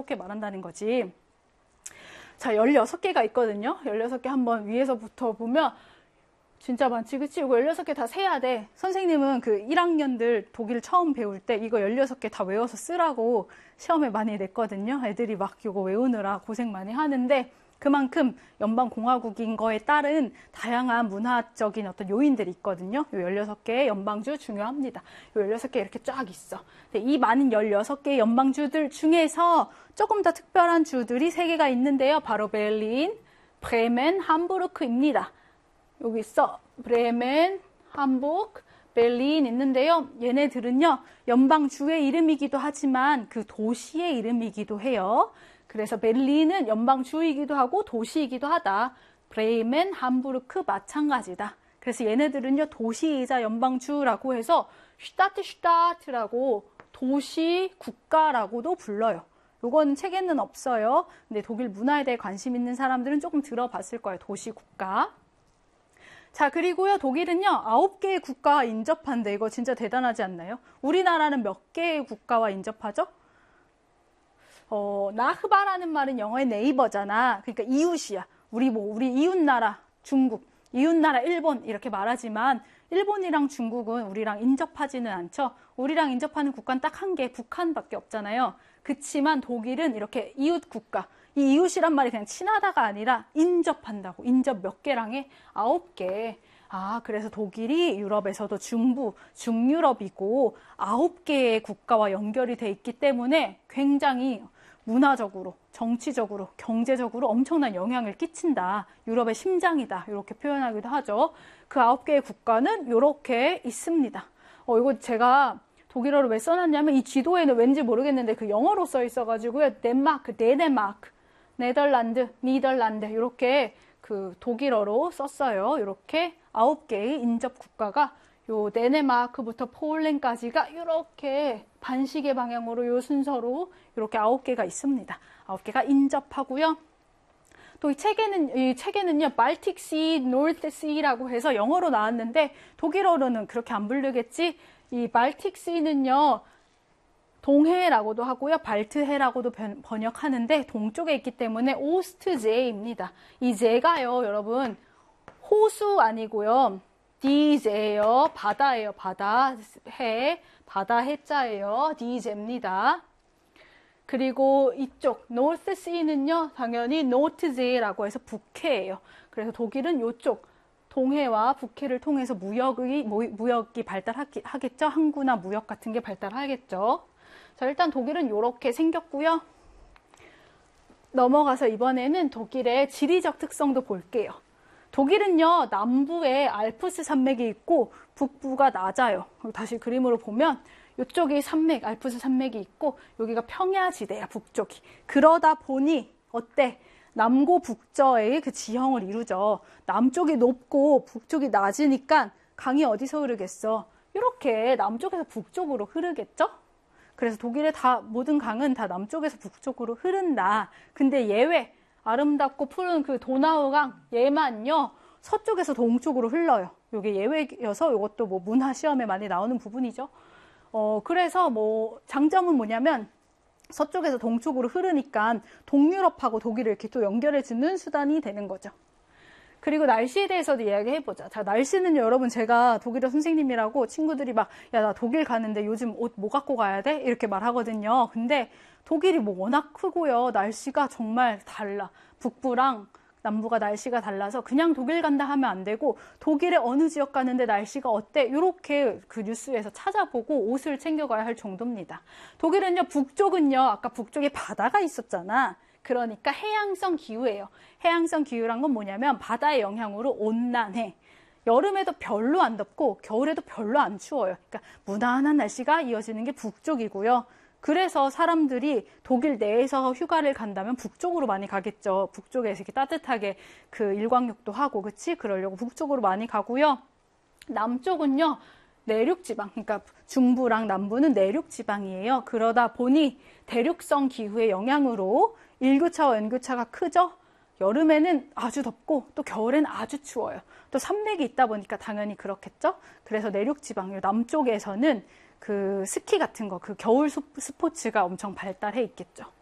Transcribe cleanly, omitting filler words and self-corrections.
이렇게 말한다는 거지. 자, 16개가 있거든요. 16개 한번 위에서부터 보면 진짜 많지, 그치? 이거 16개 다 세야 돼. 선생님은 그 1학년들 독일 처음 배울 때 이거 16개 다 외워서 쓰라고 시험에 많이 냈거든요. 애들이 막 이거 외우느라 고생 많이 하는데 그만큼 연방공화국인 거에 따른 다양한 문화적인 어떤 요인들이 있거든요. 이 16개의 연방주 중요합니다. 이 16개 이렇게 쫙 있어. 이 많은 16개의 연방주들 중에서 조금 더 특별한 주들이 3개가 있는데요. 바로 베를린, 브레멘, 함부르크입니다. 여기 있어. 브레멘, 함부르크, 베를린 있는데요. 얘네들은요, 연방주의 이름이기도 하지만 그 도시의 이름이기도 해요. 그래서 베를린은 연방주이기도 하고 도시이기도 하다. 브레멘, 함부르크 마찬가지다. 그래서 얘네들은요, 도시이자 연방주라고 해서 슈타트라고 도시, 국가라고도 불러요. 요건 책에는 없어요. 근데 독일 문화에 대해 관심 있는 사람들은 조금 들어봤을 거예요. 도시, 국가. 자, 그리고요, 독일은요, 9개의 국가와 인접한데 이거 진짜 대단하지 않나요? 우리나라는 몇 개의 국가와 인접하죠? 나흐바라는 말은 영어의 네이버잖아. 그러니까 이웃이야. 우리 이웃나라, 중국, 이웃나라, 일본 이렇게 말하지만 일본이랑 중국은 우리랑 인접하지는 않죠. 우리랑 인접하는 국가는 딱 한 개, 북한밖에 없잖아요. 그치만 독일은 이렇게 이웃 국가, 이 이웃이란 말이 그냥 친하다가 아니라 인접한다고. 인접 몇 개랑 해? 9개. 아, 그래서 독일이 유럽에서도 중부, 중유럽이고 9개의 국가와 연결이 돼 있기 때문에 굉장히 문화적으로, 정치적으로, 경제적으로 엄청난 영향을 끼친다. 유럽의 심장이다. 이렇게 표현하기도 하죠. 그 9개의 국가는 이렇게 있습니다. 이거 제가 독일어로 왜 써놨냐면 이 지도에는 왠지 모르겠는데 그 영어로 써 있어가지고요. 덴마크, 데네마크, 네덜란드, 니덜란드 이렇게 그 독일어로 썼어요. 이렇게 9개의 인접 국가가 요 데네마크부터 폴란드까지가 이렇게 반시계 방향으로 요 순서로 이렇게 9개가 있습니다. 9개가 인접하고요. 또 이 책에는요, 발틱 씨, 노르트 씨라고 해서 영어로 나왔는데 독일어로는 그렇게 안 부르겠지. 이 발틱 씨는요, 동해라고도 하고요, 발트해라고도 번역하는데 동쪽에 있기 때문에 오스트제입니다. 이 제가요, 여러분 호수 아니고요, 디제예요. 바다예요. 바다 해, 바다 해자예요. 디제입니다. 그리고 이쪽 노스 씨는요, 당연히 노트제라고 해서 북해예요. 그래서 독일은 이쪽 동해와 북해를 통해서 무역이 발달하겠죠. 항구나 무역 같은 게 발달하겠죠. 자, 일단 독일은 이렇게 생겼고요. 넘어가서 이번에는 독일의 지리적 특성도 볼게요. 독일은요, 남부에 알프스 산맥이 있고 북부가 낮아요. 다시 그림으로 보면 이쪽이 산맥, 알프스 산맥이 있고 여기가 평야지대야, 북쪽이. 그러다 보니 어때? 남고 북저의 그 지형을 이루죠. 남쪽이 높고 북쪽이 낮으니까 강이 어디서 흐르겠어? 이렇게 남쪽에서 북쪽으로 흐르겠죠? 그래서 독일의 모든 강은 다 남쪽에서 북쪽으로 흐른다. 근데 예외, 아름답고 푸른 그 도나우강, 얘만요, 서쪽에서 동쪽으로 흘러요. 이게 예외여서 이것도 뭐 문화 시험에 많이 나오는 부분이죠. 그래서 뭐 장점은 뭐냐면 서쪽에서 동쪽으로 흐르니까 동유럽하고 독일을 이렇게 또 연결해주는 수단이 되는 거죠. 그리고 날씨에 대해서도 이야기해보자. 자, 날씨는 여러분, 제가 독일어 선생님이라고 친구들이 막, 야, 나 독일 가는데 요즘 옷 뭐 갖고 가야 돼? 이렇게 말하거든요. 근데 독일이 뭐 워낙 크고요. 날씨가 정말 달라. 북부랑 남부가 날씨가 달라서 그냥 독일 간다 하면 안 되고 독일의 어느 지역 가는데 날씨가 어때? 이렇게 그 뉴스에서 찾아보고 옷을 챙겨가야 할 정도입니다. 독일은요, 북쪽은요, 아까 북쪽에 바다가 있었잖아. 그러니까 해양성 기후예요. 해양성 기후란 건 뭐냐면 바다의 영향으로 온난해. 여름에도 별로 안 덥고 겨울에도 별로 안 추워요. 그러니까 무난한 날씨가 이어지는 게 북쪽이고요. 그래서 사람들이 독일 내에서 휴가를 간다면 북쪽으로 많이 가겠죠. 북쪽에서 이렇게 따뜻하게 그 일광욕도 하고, 그치? 그러려고 북쪽으로 많이 가고요. 남쪽은요, 내륙지방, 그러니까 중부랑 남부는 내륙지방이에요. 그러다 보니 대륙성 기후의 영향으로 일교차와 연교차가 크죠? 여름에는 아주 덥고 또 겨울에는 아주 추워요. 또 산맥이 있다 보니까 당연히 그렇겠죠? 그래서 내륙지방, 남쪽에서는 그 스키 같은 거, 그 겨울 스포츠가 엄청 발달해 있겠죠.